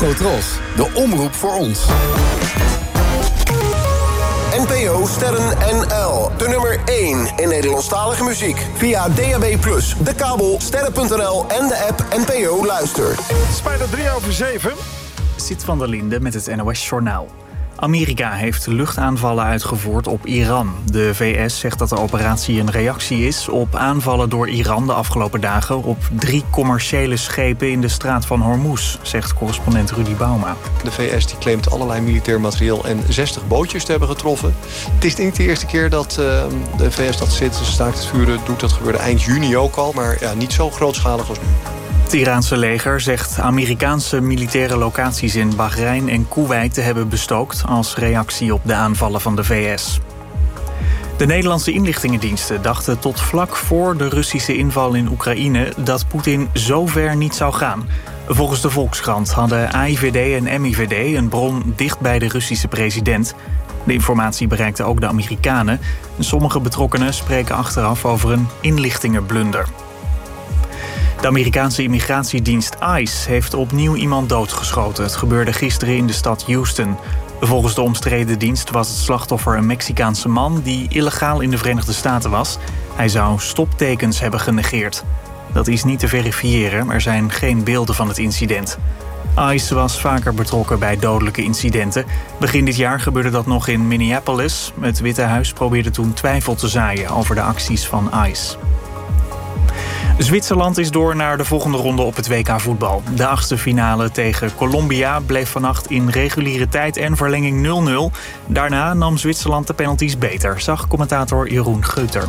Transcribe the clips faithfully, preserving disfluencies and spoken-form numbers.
Afrotros, de omroep voor ons. N P O Sterren N L, de nummer één in Nederlandstalige muziek. Via D A B plus, de kabel, sterren punt n l en de app N P O Luister. Het is bijna drie over zeven. Sit van der Linde met het N O S-journaal. Amerika heeft luchtaanvallen uitgevoerd op Iran. De V S zegt dat de operatie een reactie is op aanvallen door Iran de afgelopen dagen op drie commerciële schepen in de straat van Hormuz, zegt correspondent Rudy Bauma. De V S die claimt allerlei militair materieel en zestig bootjes te hebben getroffen. Het is niet de eerste keer dat uh, de V S dat zit. Ze staakt het vuren doet. Dat gebeurde eind juni ook al, maar ja, niet zo grootschalig als nu. Het Iraanse leger zegt Amerikaanse militaire locaties in Bahrein en Koeweit te hebben bestookt als reactie op de aanvallen van de V S. De Nederlandse inlichtingendiensten dachten tot vlak voor de Russische inval in Oekraïne dat Poetin zo ver niet zou gaan. Volgens de Volkskrant hadden A I V D en M I V D een bron dicht bij de Russische president. De informatie bereikte ook de Amerikanen. Sommige betrokkenen spreken achteraf over een inlichtingenblunder. De Amerikaanse immigratiedienst ICE heeft opnieuw iemand doodgeschoten. Het gebeurde gisteren in de stad Houston. Volgens de omstreden dienst was het slachtoffer een Mexicaanse man die illegaal in de Verenigde Staten was. Hij zou stoptekens hebben genegeerd. Dat is niet te verifiëren, er zijn geen beelden van het incident. ICE was vaker betrokken bij dodelijke incidenten. Begin dit jaar gebeurde dat nog in Minneapolis. Het Witte Huis probeerde toen twijfel te zaaien over de acties van ICE. Zwitserland is door naar de volgende ronde op het W K voetbal. De achtste finale tegen Colombia bleef vannacht in reguliere tijd en verlenging nul nul. Daarna nam Zwitserland de penalties beter, zag commentator Jeroen Geuter.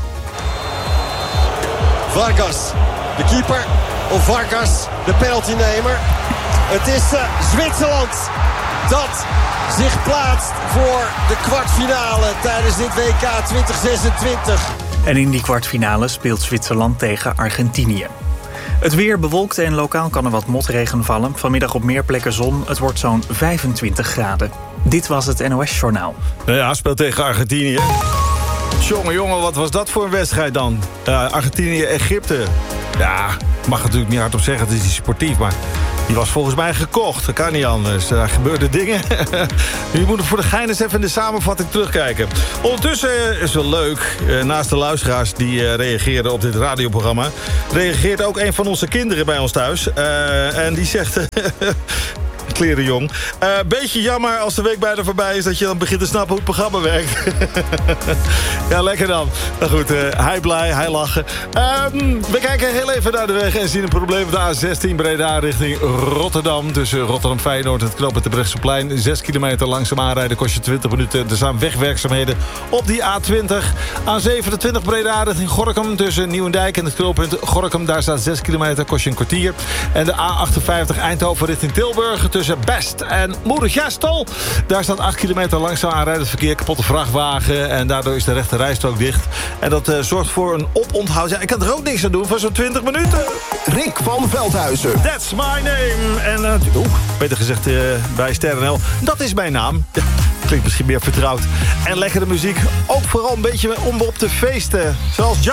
Vargas, de keeper, of Vargas, de penaltynemer. Het is uh, Zwitserland dat zich plaatst voor de kwartfinale tijdens dit W K twintig zesentwintig. En in die kwartfinale speelt Zwitserland tegen Argentinië. Het weer bewolkt en lokaal kan er wat motregen vallen. Vanmiddag op meer plekken zon. Het wordt zo'n vijfentwintig graden. Dit was het N O S-journaal. Ja, speelt tegen Argentinië. Jongen, jongen, wat was dat voor een wedstrijd dan? Uh, Argentinië-Egypte. Ja, mag natuurlijk niet hardop zeggen, het is niet sportief, maar die was volgens mij gekocht. Dat kan niet anders. Er gebeurden dingen. Je moet voor de gein eens even in de samenvatting terugkijken. Ondertussen is wel leuk. Naast de luisteraars die reageren op dit radioprogramma, reageert ook een van onze kinderen bij ons thuis. Uh, en die zegt klerenjong. Uh, beetje jammer als de week bijna voorbij is dat je dan begint te snappen hoe het programma werkt. Ja, lekker dan. Nou goed, uh, hij blij, hij lachen. Um, we kijken heel even naar de weg en zien een probleem op de A zestien Breda richting Rotterdam. Tussen Rotterdam-Feyenoord en het knooppunt Terbrechtseplein. Zes kilometer langzaam aanrijden kost je twintig minuten. Er zijn wegwerkzaamheden op die A twintig. A zevenentwintig Breda richting Gorinchem tussen Nieuwendijk en het knooppunt Gorinchem. Daar staat zes kilometer, kost je een kwartier. En de A achtenvijftig Eindhoven richting Tilburg tussen Best en Moergestel. Daar staat acht kilometer langzaam aanrijdend verkeer, kapotte vrachtwagen en daardoor is de rechte rijstrook dicht. En dat uh, zorgt voor een oponthoud. Ja, ik kan er ook niks aan doen voor zo'n twintig minuten. Rick van Veldhuizen. That's my name. En uh, oeh, beter gezegd uh, bij Sterren N L. Dat is mijn naam. Ja, klinkt misschien meer vertrouwd. En lekkere muziek. Ook vooral een beetje om op te feesten. Zoals